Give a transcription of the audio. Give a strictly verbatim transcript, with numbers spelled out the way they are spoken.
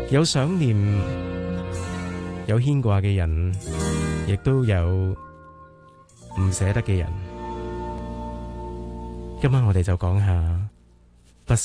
有想念，有牽掛嘅人，亦都有唔捨得嘅人。今晚我哋就講下